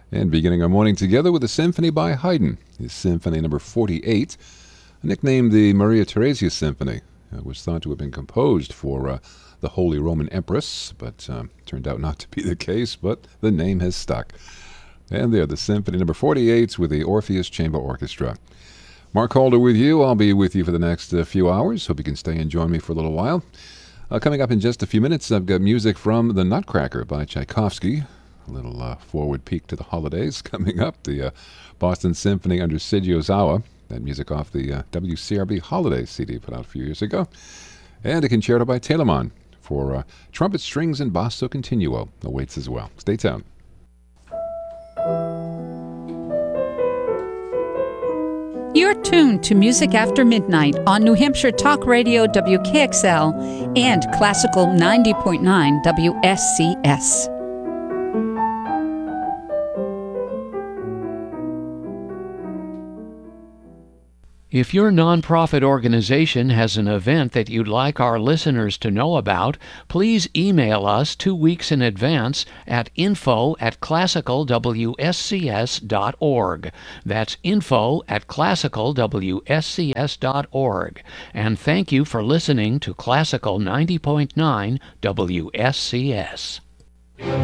And beginning our morning together with a symphony by Haydn, his Symphony Number 48, nicknamed the Maria Theresia Symphony. It was thought to have been composed for the Holy Roman Empress, but turned out not to be the case, but the name has stuck. And there, the Symphony Number 48 with the Orpheus Chamber Orchestra. Mark Holder with you. I'll be with you for the next few hours. Hope you can stay and join me for a little while. Coming up in just a few minutes, I've got music from The Nutcracker by Tchaikovsky. A little forward peek to the holidays coming up. The Boston Symphony under Seiji Ozawa. That music off the WCRB Holiday CD put out a few years ago. And a concerto by Telemann for trumpet, strings, and basso continuo awaits as well. Stay tuned. You're tuned to Music After Midnight on New Hampshire Talk Radio WKXL and Classical 90.9 WSCS. If your nonprofit organization has an event that you'd like our listeners to know about, please email us 2 weeks in advance at info@classicalwscs.org. That's info@classicalwscs.org. And thank you for listening to Classical 90.9 WSCS.